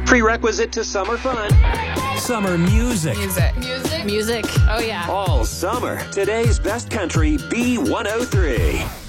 Prerequisite to summer fun. Summer music. Music. Oh, yeah. All summer. Today's best country, B103.